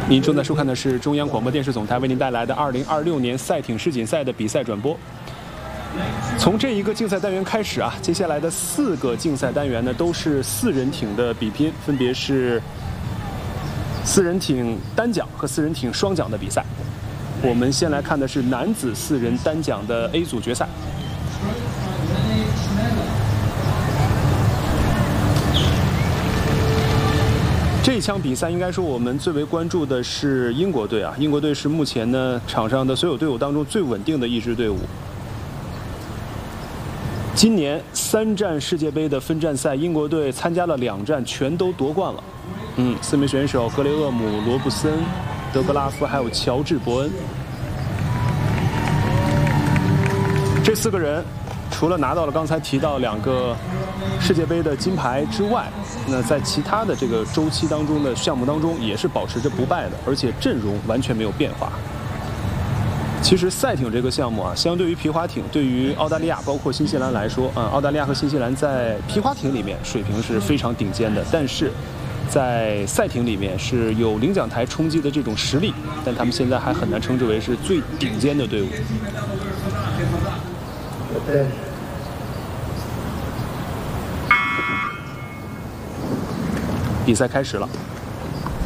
您正在收看的是中央广播电视总台为您带来的2026年赛艇世锦赛的比赛转播。从这一个竞赛单元开始啊，接下来的4个竞赛单元呢都是4人艇的比拼，分别是4人艇单桨和4人艇双桨的比赛。我们先来看的是男子4人单桨的 A 组决赛。这一场比赛应该说我们最为关注的是英国队啊，英国队是目前呢场上的所有队伍当中最稳定的一支队伍。今年3站世界杯的分站赛，英国队参加了2站，全都夺冠了。4名选手格雷厄姆、罗布森、德格拉夫还有乔治·伯恩，这4个人除了拿到了刚才提到2个世界杯的金牌之外，那在其他的这个周期当中的项目当中也是保持着不败的，而且阵容完全没有变化。其实赛艇这个项目啊，相对于皮划艇，对于澳大利亚包括新西兰来说，澳大利亚和新西兰在皮划艇里面水平是非常顶尖的，但是在赛艇里面是有领奖台冲击的这种实力，但他们现在还很难称之为是最顶尖的队伍。比赛开始了。